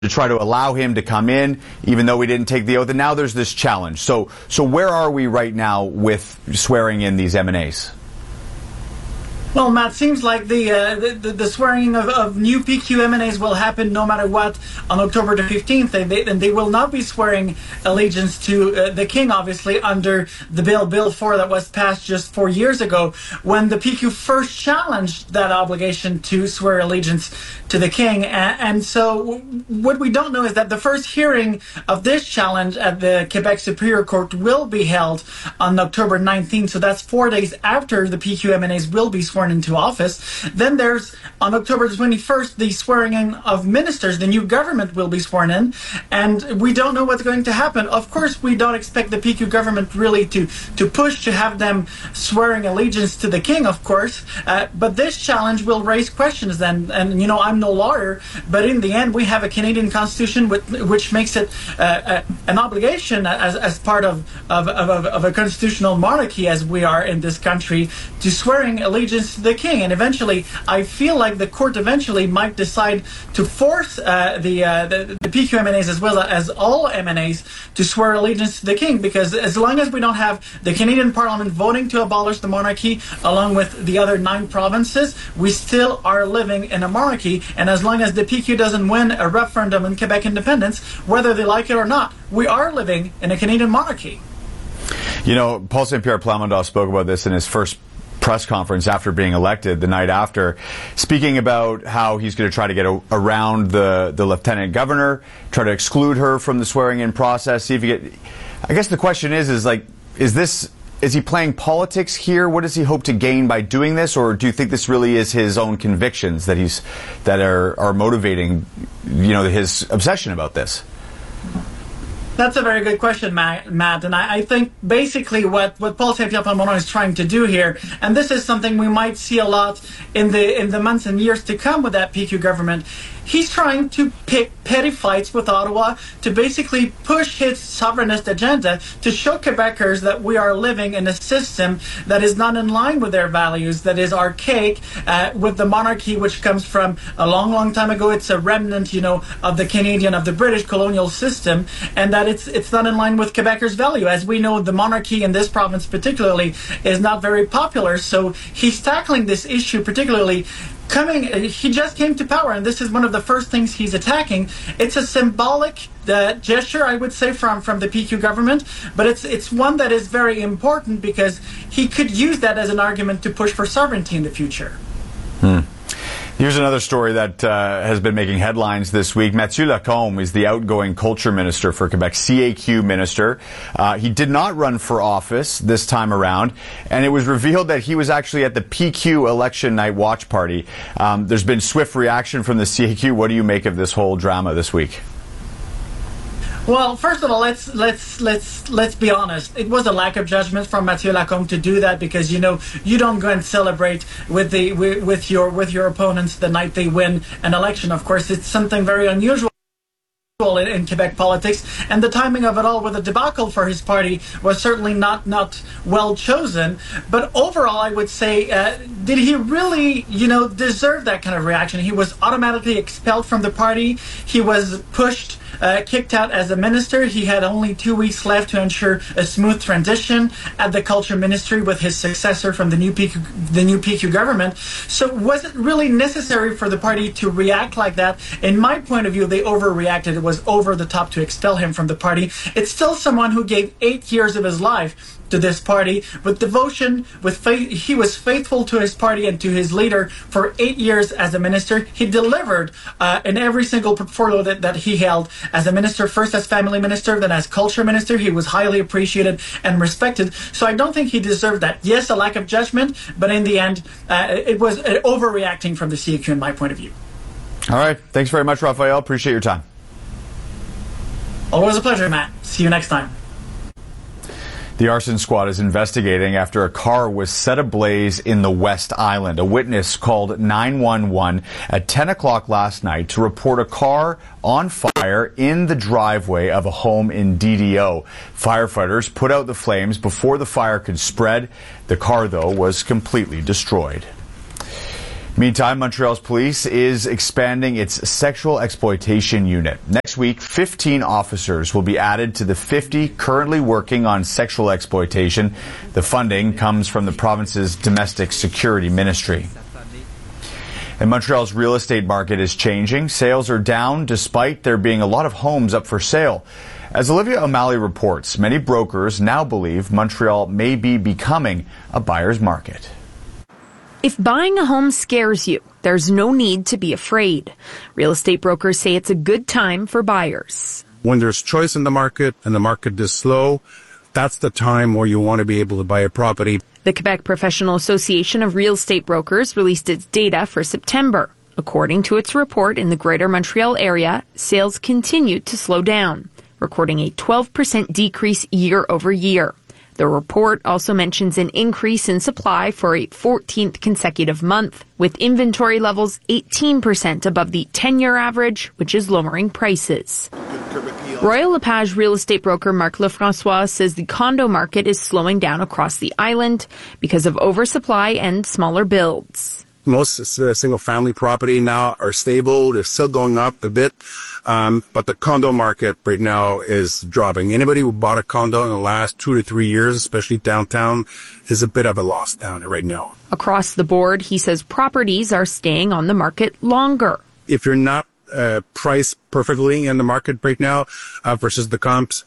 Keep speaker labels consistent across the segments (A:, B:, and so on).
A: to try to allow him to come in, even though we didn't take the oath. And now there's this challenge. So where are we right now with swearing in these MNAs?
B: Well, Matt, seems like the swearing of new PQ MNAs will happen no matter what on October the 15th. And they will not be swearing allegiance to the king, obviously, under the Bill 4 that was passed just 4 years ago, when the PQ first challenged that obligation to swear allegiance to the king. And so what we don't know is that the first hearing of this challenge at the Quebec Superior Court will be held on October 19th. So that's 4 days after the PQ MNAs will be sworn into office. Then there's, on October 21st, the swearing in of ministers. The new government will be sworn in, and we don't know what's going to happen. Of course, we don't expect the PQ government really to push to have them swearing allegiance to the king, of course, but this challenge will raise questions then. And, you know, I'm no lawyer, but in the end, we have a Canadian constitution which makes it an obligation as part of a constitutional monarchy, as we are in this country, to swearing allegiance to the king. And eventually, I feel like the court eventually might decide to force the PQ MNAs, as well as all MNAs, to swear allegiance to the king, because as long as we don't have the Canadian Parliament voting to abolish the monarchy along with the other 9 provinces, we still are living in a monarchy. And as long as the PQ doesn't win a referendum in Quebec independence, whether they like it or not, we are living in a Canadian monarchy.
A: You know, Paul Saint-Pierre Plamondon spoke about this in his first press conference after being elected, the night after, speaking about how he's going to try to get around the lieutenant governor, try to exclude her from the swearing-in process. See if you get. I guess the question is like, is he playing politics here? What does he hope to gain by doing this, or do you think this really is his own convictions that are motivating, you know, his obsession about this?
B: That's a very good question, Matt. And I think basically what Paul Saint-Pierre Plamondon is trying to do here, and this is something we might see a lot in the months and years to come with that PQ government, he's trying to pick petty fights with Ottawa to basically push his sovereignist agenda, to show Quebecers that we are living in a system that is not in line with their values, that is archaic, with the monarchy, which comes from a long, long time ago. It's a remnant, you know, of the British colonial system, and that it's not in line with Quebecers' value. As we know, the monarchy in this province particularly is not very popular, so he's tackling this issue particularly. He just came to power, and this is one of the first things he's attacking. It's a symbolic gesture, I would say, from the PQ government, but it's one that is very important because he could use that as an argument to push for sovereignty in the future.
A: Here's another story that has been making headlines this week. Mathieu Lacombe is the outgoing culture minister for Quebec, CAQ minister. He did not run for office this time around, and it was revealed that he was actually at the PQ election night watch party. There's been swift reaction from the CAQ. What do you make of this whole drama this week?
B: Well, first of all, let's be honest. It was a lack of judgment from Mathieu Lacombe to do that, because, you know, you don't go and celebrate with your opponents the night they win an election. Of course, it's something very unusual in Quebec politics, and the timing of it all with a debacle for his party was certainly not well chosen. But overall, I would say, did he really, you know, deserve that kind of reaction? He was automatically expelled from the party. He was pushed, kicked out as a minister. He had only 2 weeks left to ensure a smooth transition at the culture ministry with his successor from the new PQ government. So was it really necessary for the party to react like that? In my point of view, they overreacted. It was over the top to expel him from the party. It's still someone who gave 8 years of his life to this party with devotion, with faith. He was faithful to his party and to his leader for 8 years as a minister. He delivered in every single portfolio that he held as a minister, first as family minister, then as culture minister. He was highly appreciated and respected. So I don't think he deserved that. Yes, a lack of judgment, but in the end, it was overreacting from the CAQ in my point of view.
A: All right. Thanks very much, Raphael. Appreciate your time.
B: Always a pleasure, Matt. See you next time.
A: The arson squad is investigating after a car was set ablaze in the West Island. A witness called 911 at 10 o'clock last night to report a car on fire in the driveway of a home in DDO. Firefighters put out the flames before the fire could spread. The car, though, was completely destroyed. Meantime, Montreal's police is expanding its sexual exploitation unit. Next week, 15 officers will be added to the 50 currently working on sexual exploitation. The funding comes from the province's domestic security ministry. And Montreal's real estate market is changing. Sales are down despite there being a lot of homes up for sale. As Olivia O'Malley reports, many brokers now believe Montreal may be becoming a buyer's market.
C: If buying a home scares you, there's no need to be afraid. Real estate brokers say it's a good time for buyers.
D: When there's choice in the market and the market is slow, that's the time where you want to be able to buy a property.
C: The Quebec Professional Association of Real Estate Brokers released its data for September. According to its report, in the Greater Montreal area, sales continued to slow down, recording a 12% decrease year over year. The report also mentions an increase in supply for a 14th consecutive month, with inventory levels 18% above the 10-year average, which is lowering prices. Royal LePage real estate broker Marc Lefrançois says the condo market is slowing down across the island because of oversupply and smaller builds.
D: Most single-family property now are stable. They're still going up a bit, but the condo market right now is dropping. Anybody who bought a condo in the last 2 to 3 years, especially downtown, is a bit of a loss down right now.
C: Across the board, he says properties are staying on the market longer.
D: If you're not priced perfectly in the market right now versus the comps,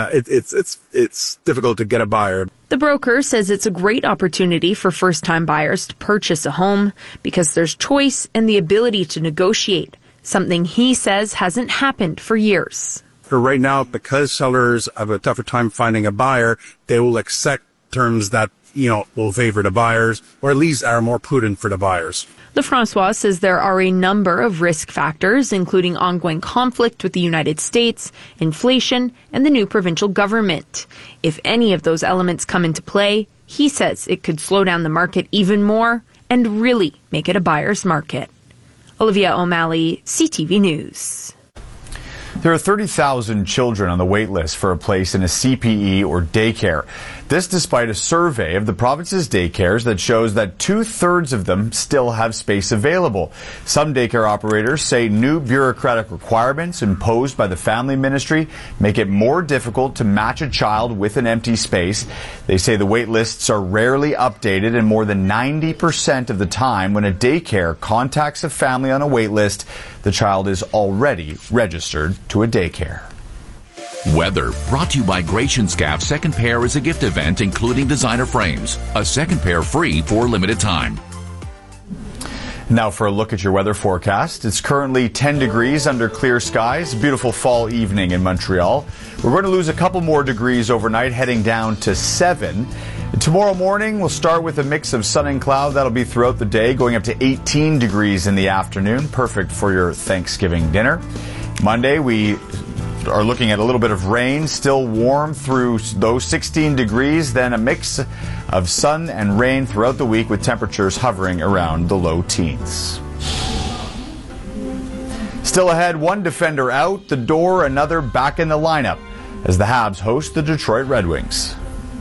D: it's difficult to get a buyer.
C: The broker says it's a great opportunity for first-time buyers to purchase a home because there's choice and the ability to negotiate, something he says hasn't happened for years.
D: For right now, because sellers have a tougher time finding a buyer, they will accept terms that, will favor the buyers or at least are more prudent for the buyers.
C: Lefrançois says there are a number of risk factors, including ongoing conflict with the United States, inflation, and the new provincial government. If any of those elements come into play, he says it could slow down the market even more and really make it a buyer's market. Olivia O'Malley, CTV News.
A: There are 30,000 children on the wait list for a place in a CPE or daycare. This despite a survey of the province's daycares that shows that 2/3 of them still have space available. Some daycare operators say new bureaucratic requirements imposed by the Family Ministry make it more difficult to match a child with an empty space. They say the wait lists are rarely updated, and more than 90% of the time when a daycare contacts a family on a wait list, the child is already registered to a daycare.
E: Weather brought to you by Gratian Scaff. Second pair is a gift event including designer frames. A second pair free for a limited time.
A: Now for a look at your weather forecast. It's currently 10 degrees under clear skies. Beautiful fall evening in Montreal. We're going to lose a couple more degrees overnight, heading down to 7. Tomorrow morning, we'll start with a mix of sun and cloud. That'll be throughout the day, going up to 18 degrees in the afternoon. Perfect for your Thanksgiving dinner. Monday, we are looking at a little bit of rain, still warm through those 16 degrees, then a mix of sun and rain throughout the week with temperatures hovering around the low teens. Still ahead, one defender out the door, another back in the lineup as the Habs host the Detroit Red Wings.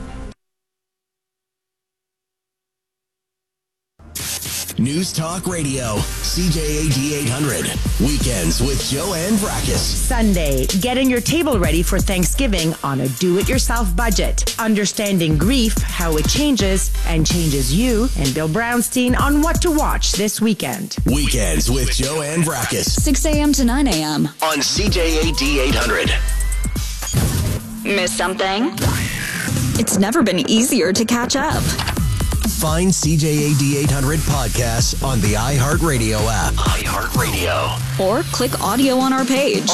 F: News Talk Radio, CJAD 800. Weekends with Joanne Vrackus.
G: Sunday, getting your table ready for Thanksgiving on a do-it-yourself budget. Understanding grief, how it changes, and changes you, and Bill Brownstein on what to watch this weekend.
F: Weekends with Joanne Vrackus.
H: 6 a.m. to 9 a.m.
F: on CJAD 800.
H: Miss something? It's never been easier to catch up.
F: Find CJAD 800 podcasts on the iHeartRadio app. iHeartRadio.
H: Or click audio on our page.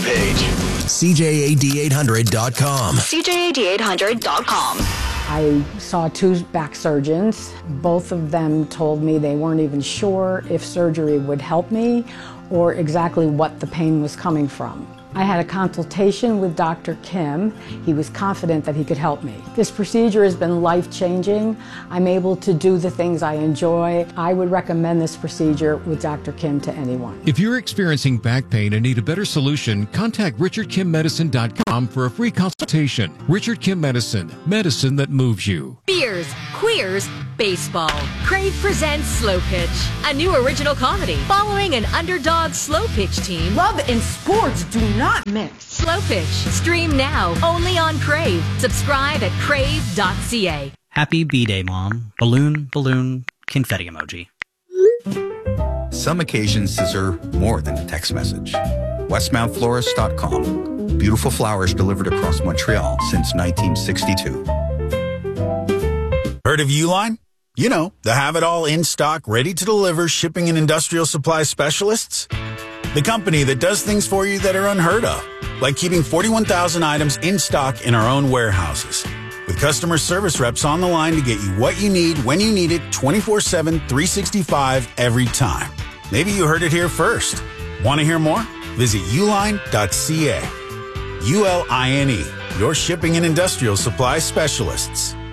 F: CJAD800.com.
H: CJAD800.com.
I: I saw 2 back surgeons. Both of them told me they weren't even sure if surgery would help me or exactly what the pain was coming from. I had a consultation with Dr. Kim. He was confident that he could help me. This procedure has been life-changing. I'm able to do the things I enjoy. I would recommend this procedure with Dr. Kim to anyone.
J: If you're experiencing back pain and need a better solution, contact RichardKimMedicine.com for a free consultation. Richard Kim Medicine, medicine that moves you.
K: Beers, Queers Baseball. Crave presents Slow Pitch, a new original comedy following an underdog slow pitch team.
G: Love and sports do not mix.
K: Slow Pitch. Stream now only on Crave. Subscribe at crave.ca.
L: Happy B-Day, Mom. Balloon, confetti emoji.
M: Some occasions deserve more than a text message. WestmountFlorist.com. Beautiful flowers delivered across Montreal since 1962.
N: Heard of Uline? You know, the have-it-all in-stock, ready-to-deliver shipping and industrial supply specialists. The company that does things for you that are unheard of, like keeping 41,000 items in stock in our own warehouses. With customer service reps on the line to get you what you need when you need it 24/7, 365 every time. Maybe you heard it here first. Want to hear more? Visit uline.ca. ULINE, your shipping and industrial supply specialists.